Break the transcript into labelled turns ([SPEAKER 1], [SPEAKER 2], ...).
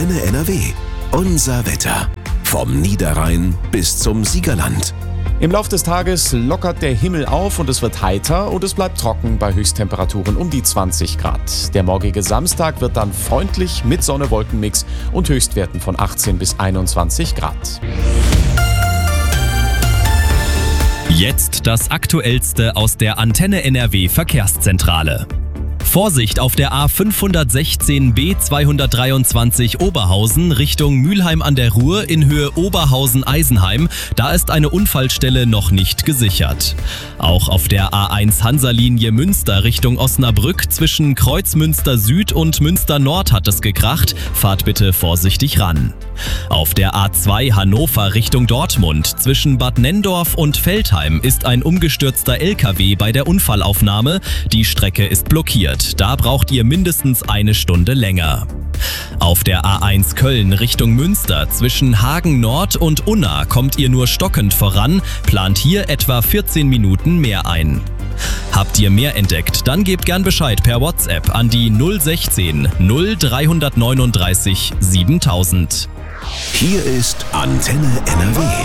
[SPEAKER 1] Antenne NRW. Unser Wetter. Vom Niederrhein bis zum Siegerland.
[SPEAKER 2] Im Laufe des Tages lockert der Himmel auf und es wird heiter und es bleibt trocken bei Höchsttemperaturen um die 20 Grad. Der morgige Samstag wird dann freundlich mit Sonne-Wolken-Mix und Höchstwerten von 18 bis 21 Grad.
[SPEAKER 3] Jetzt das Aktuellste aus der Antenne NRW Verkehrszentrale. Vorsicht auf der A516 B223 Oberhausen Richtung Mülheim an der Ruhr in Höhe Oberhausen-Eisenheim. Da ist eine Unfallstelle noch nicht gesichert. Auch auf der A1 Hansa-Linie Münster Richtung Osnabrück zwischen Kreuzmünster Süd und Münster Nord hat es gekracht. Fahrt bitte vorsichtig ran. Auf der A2 Hannover Richtung Dortmund zwischen Bad Nenndorf und Veltheim ist ein umgestürzter LKW bei der Unfallaufnahme. Die Strecke ist blockiert. Da braucht ihr mindestens eine Stunde länger. Auf der A1 Köln Richtung Münster zwischen Hagen Nord und Unna kommt ihr nur stockend voran, plant hier etwa 14 Minuten mehr ein. Habt ihr mehr entdeckt, dann gebt gern Bescheid per WhatsApp an die 016 0339 7000.
[SPEAKER 1] Hier ist Antenne NRW.